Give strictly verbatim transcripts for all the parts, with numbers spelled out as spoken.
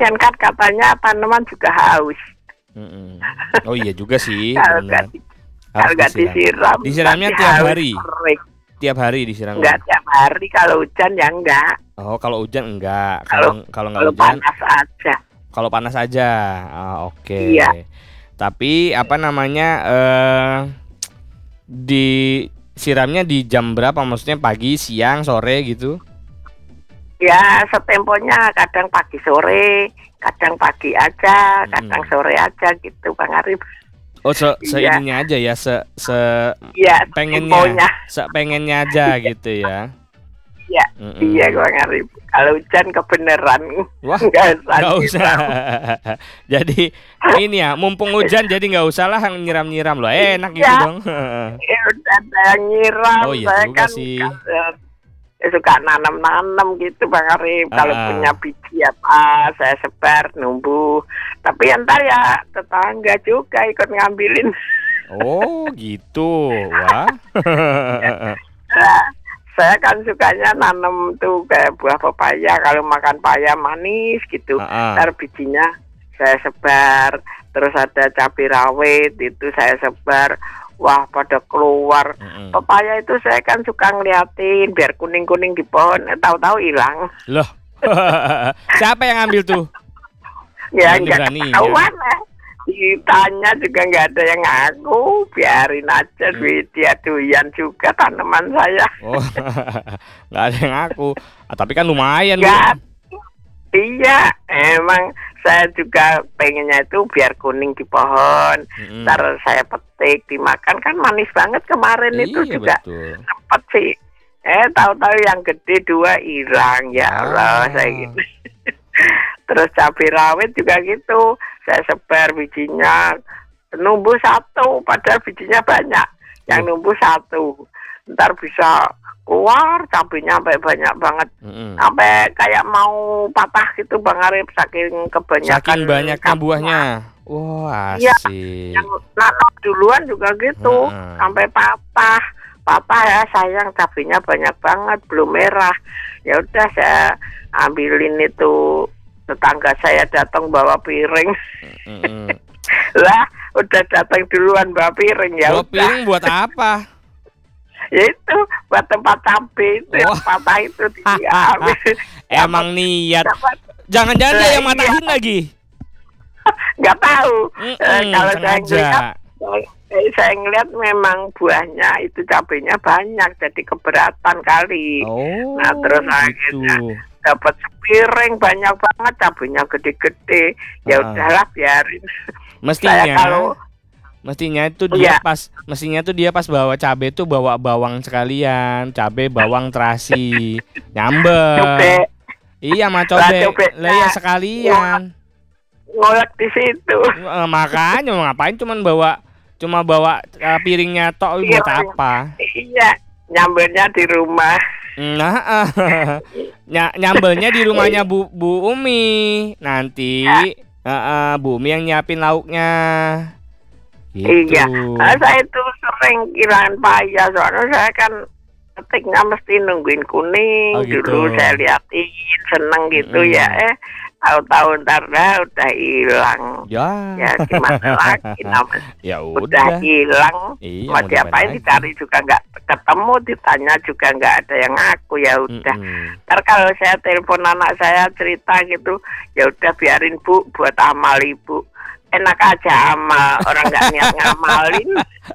hujan kan katanya tanaman juga haus. Mm-mm. Oh iya juga sih. Kalau nggak di, kalau nggak disiram. Disiramnya tiap hari. Kering. Tiap hari disiram. Enggak tiap hari, kalau hujan ya enggak. Oh, kalau hujan enggak. Kalau kalau nggak kalau hujan. panas aja. Kalau panas aja. Ah, oke. Okay. Iya. Tapi apa namanya eh disiramnya di jam berapa? Maksudnya pagi, siang, sore gitu? Ya, setemponya kadang pagi sore, kadang pagi aja, kadang hmm. sore aja gitu, Bang Arif. Oh, se seininya aja ya, se se ya, pengennya, se pengennya aja gitu ya. Iya, mm -mm. Iya Bang Arif. Kalau hujan kebeneran. Wah, nggak usah. Jadi ini ya, mumpung hujan jadi nggak usah lah nyiram-nyiram loh. Eh, enak gitu ya. dong. Ya udah saya nyiram. Oh iya saya juga kan sih. Kan, suka nanam-nanam gitu Bang Arif. Ah. Kalau punya biji apa saya sebar numbuh. Tapi ntar ya tetangga juga ikut ngambilin. Oh gitu, wah. Ya. Nah, saya kan sukanya nanam tuh kayak buah pepaya. Kalau makan pepaya manis gitu. Ah. Ntar bijinya saya sebar. Terus ada cabai rawit itu saya sebar. Wah, pada keluar. Mm-hmm. Pepaya itu saya kan suka ngeliatin biar kuning-kuning di pohon, eh, tahu-tahu hilang. Loh. Siapa yang ambil tuh? Ya enggak ketahuan lah. Ditanya juga nggak ada yang ngaku, biarin aja hmm. duit dia doyan juga tanaman saya. Oh, nggak ada yang ngaku. Ah, tapi kan lumayan. Ya, iya, emang saya juga pengennya itu biar kuning di pohon. Hmm. Ntar saya petik dimakan, kan manis banget kemarin. Iya, itu juga sempat sih. Eh tahu-tahu yang gede dua hilang, ya Allah. Ah. Saya gitu. Terus cabai rawit juga gitu, saya sebar bijinya, numbuh satu, padahal bijinya banyak, yang numbuh satu, ntar bisa keluar cabainya sampai banyak banget, mm-hmm. sampai kayak mau patah gitu Bang Arif, saking kebanyakan. Saking banyaknya buahnya, wah iya, asik. Yang nanam duluan juga gitu, mm-hmm. sampai patah, patah ya sayang, cabainya banyak banget, belum merah, ya udah saya ambilin itu. Tetangga saya datang bawa piring. Mm-hmm. Lah, udah datang duluan bawa piring ya. Bawa piring buat apa? Ya itu buat tempat cabai itu, oh. Yang patah itu diambil. Emang niat. Jangan-jangan dia yang matahin lagi. Nggak tahu. Mm-mm, eh, kalau saya ngeliat, eh, saya ngeliat memang buahnya itu cabainya banyak, jadi keberatan kali. Oh, nah terus gitu. Akhirnya dapat sepiring banyak banget, cabainya gede-gede. Ya uh, udahlah biarin. Mestinya kalau mestinya itu dia ya. pas mestinya tuh dia pas bawa cabai tuh bawa bawang sekalian, cabai, bawang terasi, nyambel. Iya, sama cobe. Lah ya sekalian. Ngolek di situ. Uh, makanya mau ngapain cuman bawa cuma bawa uh, piringnya tok buat iya, apa? Iya, nyambelnya di rumah. Nah, uh, ny nyambelnya di rumahnya Bu Bu Umi. Nanti uh, uh, Bu Umi yang nyiapin lauknya. Gitu. Iya, nah, saya itu sering kehilangan payah, soalnya saya kan petiknya mesti nungguin kuning. Oh, gitu. Dulu saya liatin, seneng gitu mm. ya. Eh, tahu-tahu ntar dah udah hilang. Ya, ya gimana lagi namanya? Ya udah, udah hilang. Iya, mau diapain dicari juga nggak ketemu, ditanya juga nggak ada yang ngaku, ya udah. Mm-mm. Ntar kalau saya telepon anak saya cerita gitu, ya udah biarin Bu buat amal Ibu. Enak aja amal, orang nggak niat ngamalin.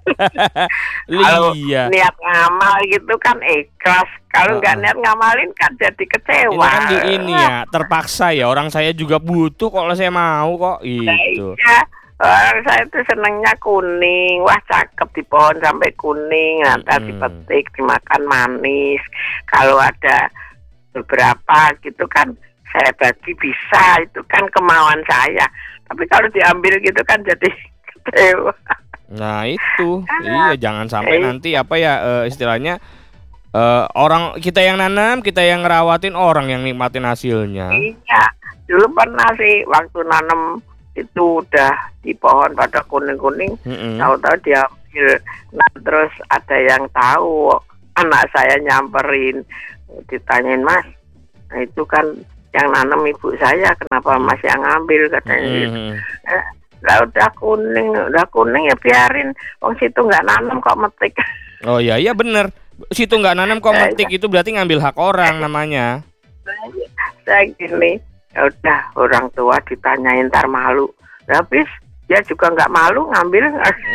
Kalau iya. niat ngamal gitu kan ikhlas. Kalau nggak uh-uh. niat ngamalin kan jadi kecewa. Ini kan di ini ya, terpaksa ya. Orang saya juga butuh kalau saya mau kok itu. Iya. Orang saya itu senangnya kuning. Wah cakep di pohon sampai kuning. Nanti hmm. dipetik, dimakan manis. Kalau ada beberapa gitu kan saya bagi bisa. Itu kan kemauan saya. Tapi kalau diambil gitu kan jadi kecewa. Nah itu, iya jangan sampai eh. nanti apa ya uh, istilahnya uh, orang kita yang nanam, kita yang ngerawatin, orang yang nikmatin hasilnya. Iya, dulu pernah sih waktu nanam itu udah di pohon pada kuning-kuning, mm-hmm. tahu-tahu diambil. Nah terus ada yang tahu, anak saya nyamperin, ditanyain Mas, nah itu kan yang nanam ibu saya, kenapa Mas yang ngambil katanya Hmm. gitu. Eh, lah udah kuning, udah kuning ya biarin. Wong situ nggak nanam kok metik. Oh iya iya bener. Situ nggak nanam kok Ya, metik itu berarti ngambil hak orang namanya. Saya gini, ya udah orang tua ditanyain ntar malu. Habis dia juga nggak malu ngambil.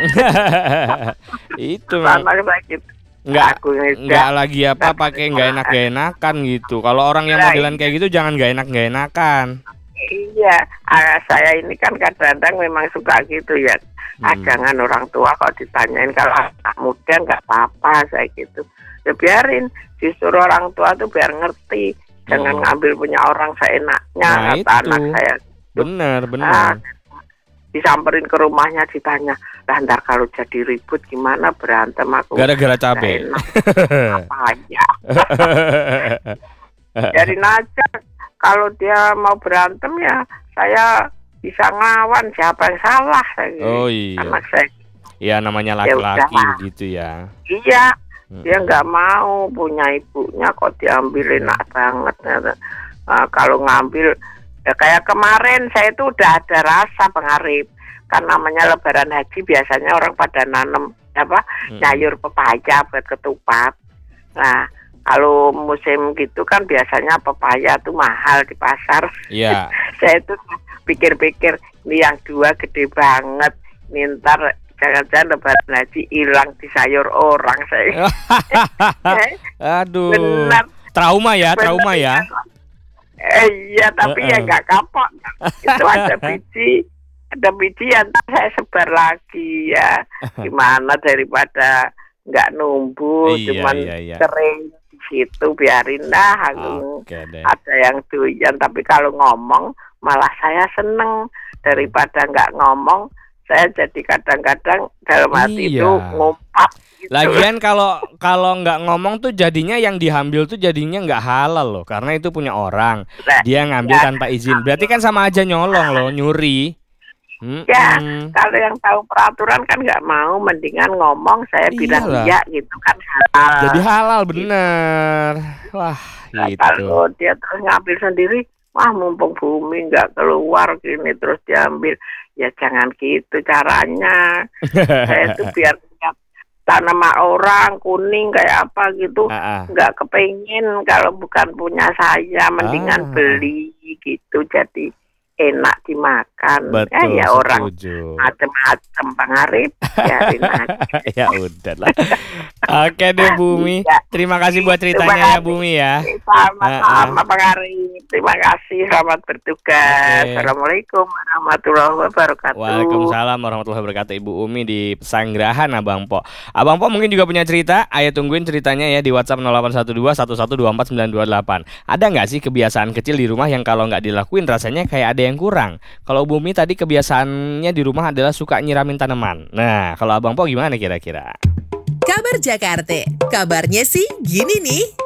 Itu Sama kayak gitu. nggak Aku ini nggak udah- lagi apa udah- pakai nggak enak nggak enakan gitu. Kalau orang yang Nah, modelan kayak gitu jangan nggak enak nggak enakan. Iya, ah, saya ini kan kadang-kadang memang suka gitu ya. Ah, Hmm. jangan orang tua kok ditanyain, kalau anak muda nggak apa-apa saya gitu. Ya biarin, justru orang tua tuh biar ngerti. Jangan Hmm. ngambil punya orang seenaknya, Nah, kata itu. anak saya. Bener Ah, bener. disamperin ke rumahnya ditanya, lah ntar kalau jadi ribut gimana, berantem aku. Gara-gara nggak cabe. enak. Apa aja. Biarin aja. Kalau dia mau berantem ya saya bisa ngelawan, siapa yang salah saya gitu. Oh iya. Anak saya. Ya namanya Ya laki-laki udah. gitu ya. Iya, Hmm. dia nggak mau punya ibunya kok diambil, enak banget. Nah, kalau ngambil ya kayak kemarin saya itu udah ada rasa pengarip. Kan namanya lebaran haji biasanya orang pada nanam apa Hmm. sayur pepaya buat ketupat. Nah, kalau musim gitu kan biasanya pepaya tuh mahal di pasar. Iya. Saya tuh pikir-pikir ini yang dua gede banget. Nih ntar jangan-jangan lebaran haji hilang di sayur orang saya. Aduh. Benar. Trauma ya, Benar. trauma ya. Eh, iya, tapi ya Heeh. nggak kapok. Itu ada biji, ada biji yang ntar saya sebar lagi ya. Gimana daripada nggak numbuh, Iya, cuman iya, iya. kering di situ, biarin dah. Aku Oke deh. ada yang doyan, tapi kalau ngomong malah saya seneng. Daripada nggak ngomong, saya jadi kadang-kadang dalam hati Iya. itu ngumpat gitu. Lagian kalau kalau nggak ngomong tuh jadinya yang diambil tuh jadinya nggak halal loh, karena itu punya orang. Nah, Dia ngambil ya. tanpa izin. Berarti kan sama aja nyolong loh, nyuri. Ya, Mm-mm. kalau yang tahu peraturan kan nggak mau, mendingan ngomong, saya bilang Iyalah. iya gitu kan halal. Jadi halal bener. Wah, Nah, gitu. kalau dia terus ngambil sendiri, wah mumpung bumi nggak keluar gini terus diambil, ya jangan gitu caranya. Saya tuh biar lihat tanaman orang kuning kayak apa gitu, Ah, ah. nggak kepengen kalau bukan punya saya, mendingan Ah. beli gitu, jadi enak dimakan. Betul, Eh, ya orang setuju. macem-macem pengarip, biarin aja. Ya udah lah. Oke deh Bumi. Iya. Terima kasih buat Terima ceritanya ya kasih. Bumi ya. Sama-sama pengarip. Terima kasih, selamat bertugas. Oke. Assalamualaikum warahmatullahi wabarakatuh. Waalaikumsalam warahmatullahi wabarakatuh. Ibu Umi di Pesanggerahan Abang Po. Abang Po mungkin juga punya cerita. Ayo tungguin ceritanya ya di WhatsApp nol delapan satu dua satu satu dua empat sembilan dua delapan. Ada nggak sih kebiasaan kecil di rumah yang kalau nggak dilakuin rasanya kayak ada yang kurang? Kalau Bumi tadi kebiasaannya di rumah adalah suka nyiramin tanaman. Nah, kalau Abang Po gimana kira-kira? Kabar Jakarta, kabarnya sih gini nih.